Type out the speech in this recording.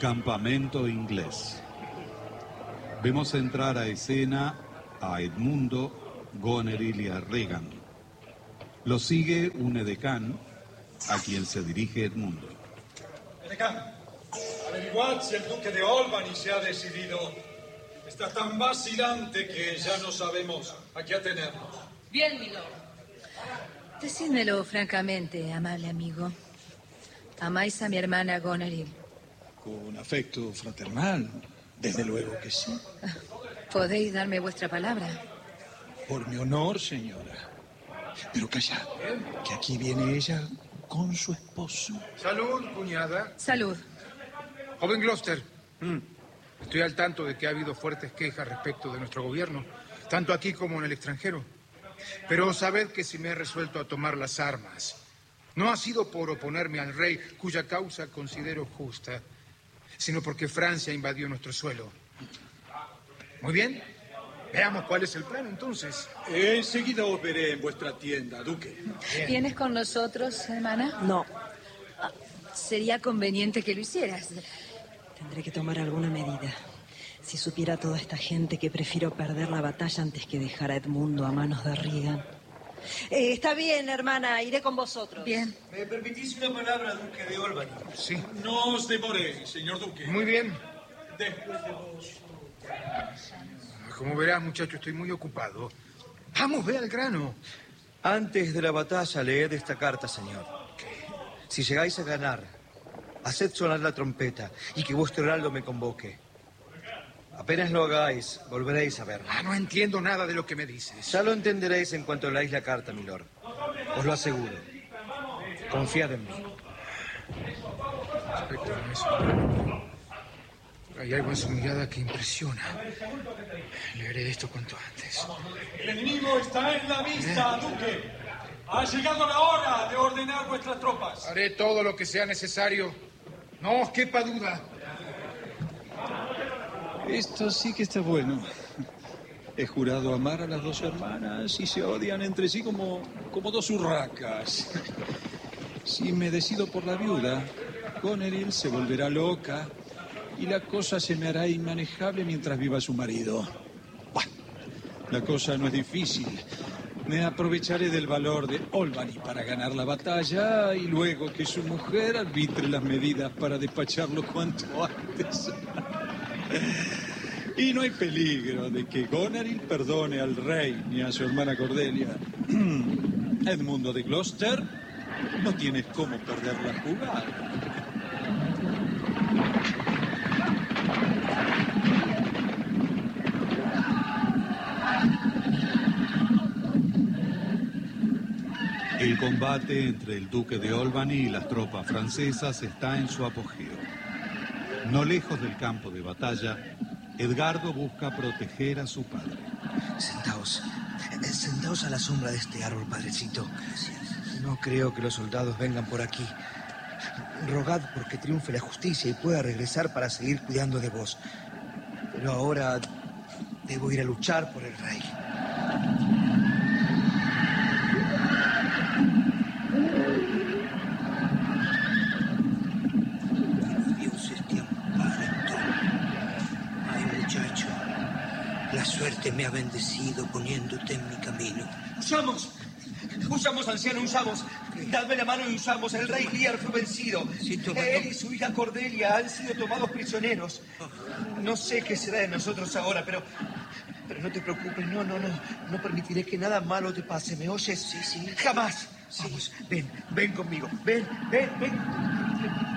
Campamento inglés. Vemos entrar a escena a Edmundo, Goneril y a Regan. Lo sigue un edecán, a quien se dirige Edmundo. Edecán, averiguad si el duque de Albany se ha decidido. Está tan vacilante que ya no sabemos a qué atenernos. Bien, milord. Decídmelo francamente, amable amigo. ¿Amáis a mi hermana Goneril? Con afecto fraternal, desde luego que sí. ¿Podéis darme vuestra palabra? Por mi honor, señora. Pero callad, que aquí viene ella con su esposo. Salud, cuñada. Salud. Joven Gloucester, estoy al tanto de que ha habido fuertes quejas respecto de nuestro gobierno, tanto aquí como en el extranjero. Pero sabed que si me he resuelto a tomar las armas, no ha sido por oponerme al rey, cuya causa considero justa, sino porque Francia invadió nuestro suelo. Muy bien, veamos cuál es el plan entonces. Enseguida os veré en vuestra tienda, duque. Bien. ¿Vienes con nosotros, hermana? No, Sería conveniente que lo hicieras. tendré que tomar alguna medida. Si supiera toda esta gente que prefiero perder la batalla antes que dejar a Edmundo a manos de Regan. Está bien, hermana, iré con vosotros. Bien. ¿Me permitís una palabra, duque de Albany? Sí. No os demoréis, señor duque. Muy bien. Después de vos. Como verás, muchacho, estoy muy ocupado. Vamos, ve al grano. Antes de la batalla, leed esta carta, señor. Si llegáis a ganar, haced sonar la trompeta y que vuestro heraldo me convoque. Apenas lo hagáis, volveréis a verlo. No entiendo nada de lo que me dices. Ya lo entenderéis en cuanto leáis la carta, milord. Os lo aseguro. Confiad en mí. Respecto a eso, hay algo en su mirada que impresiona. Leeré esto cuanto antes. El enemigo está en la vista, duque. Ha llegado la hora de ordenar vuestras tropas. Haré todo lo que sea necesario. No os quepa duda. Esto sí que está bueno. He jurado amar a las dos hermanas y se odian entre sí como dos urracas. Si me decido por la viuda, Goneril se volverá loca y la cosa se me hará inmanejable mientras viva su marido. Bah, la cosa no es difícil. Me aprovecharé del valor de Albany para ganar la batalla y luego que su mujer arbitre las medidas para despacharlo cuanto antes. Y no hay peligro de que Goneril perdone al rey ni a su hermana Cordelia. Edmundo de Gloucester, no tienes cómo perder la jugada. El combate entre el duque de Albany y las tropas francesas está en su apogeo. No lejos del campo de batalla, Edgardo busca proteger a su padre. Sentaos a la sombra de este árbol, padrecito. No creo que los soldados vengan por aquí. Rogad porque triunfe la justicia y pueda regresar para seguir cuidando de vos. Pero ahora debo ir a luchar por el rey. Dios esté amparando. Ay, muchacho, la suerte me ha bendecido poniéndote en mi camino. ¡Usamos, anciano, usamos! Dadme la mano y usamos. El rey Lear fue vencido. Sí, él y su hija Cordelia han sido tomados prisioneros. No sé qué será de nosotros ahora, pero no te preocupes. No permitiré que nada malo te pase. ¿Me oyes? Sí. Jamás. Sí. Vamos, ven conmigo. Ven.